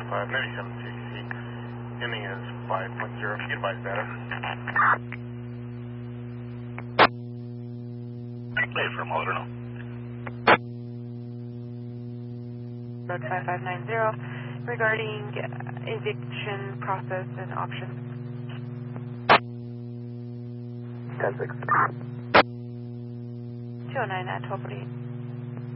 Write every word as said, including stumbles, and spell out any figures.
five ninety-seven C C C. Ending is five point zero. Can you advise data? Wait for a moment, no. Road five five nine zero regarding eviction process and options. ten six. two oh nine at twelve forty-eight.